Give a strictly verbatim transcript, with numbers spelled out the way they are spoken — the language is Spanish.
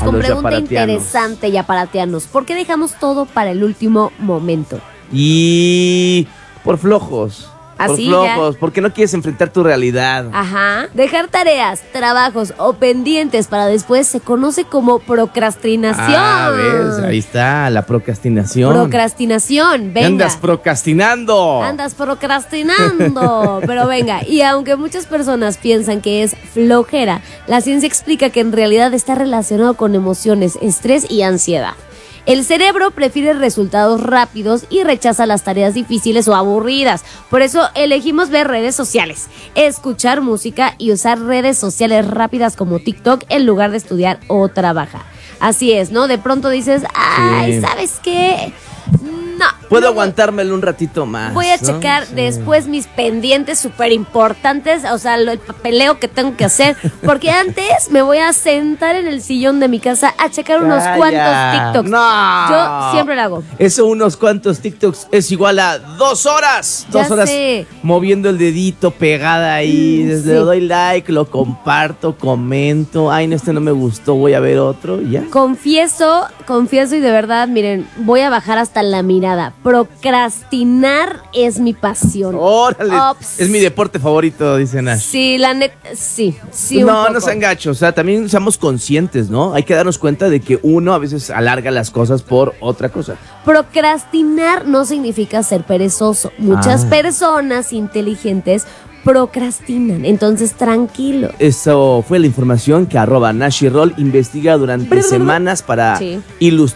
a con los pregunta yaparatianos. interesante, yaparatianos. ¿Por qué dejamos todo para el último momento? Y por flojos. Por Así flojos, ya. porque no quieres enfrentar tu realidad. Ajá. Dejar tareas, trabajos o pendientes para después se conoce como procrastinación. Ah, ves, ahí está, la procrastinación. Procrastinación, venga. Andas procrastinando. Andas procrastinando. Pero venga, y aunque muchas personas piensan que es flojera, la ciencia explica que en realidad está relacionado con emociones, estrés y ansiedad. El cerebro prefiere resultados rápidos y rechaza las tareas difíciles o aburridas. Por eso elegimos ver redes sociales, escuchar música y usar redes sociales rápidas como TikTok en lugar de estudiar o trabajar. Así es, ¿no? De pronto dices, ay, Sí. ¿sabes qué? No. Puedo no, aguantármelo un ratito más. Voy a ¿no? checar Sí. después mis pendientes súper importantes, o sea, lo- el papeleo que tengo que hacer, porque antes me voy a sentar en el sillón de mi casa a checar unos Calla. cuantos TikToks. No. Yo siempre lo hago. Eso, unos cuantos TikToks, es igual a dos horas. Ya dos horas sé. moviendo el dedito pegada ahí. Mm, Desde sí. le doy like, lo comparto, comento. Ay, no, este no me gustó, voy a ver otro. y Ya. Confieso, confieso y de verdad, miren, voy a bajar hasta la mirada. Procrastinar es mi pasión. Órale. Ops. Es mi deporte favorito, dice Nash. Sí, la neta, sí, sí. un no, poco. no sean gachos, o sea, también seamos conscientes, ¿no? Hay que darnos cuenta de que uno a veces alarga las cosas por otra cosa. Procrastinar no significa ser perezoso. Muchas Ah. personas inteligentes procrastinan, entonces tranquilo. Eso fue la información que arroba Nash y Roll investiga durante semanas para Sí. ilustrar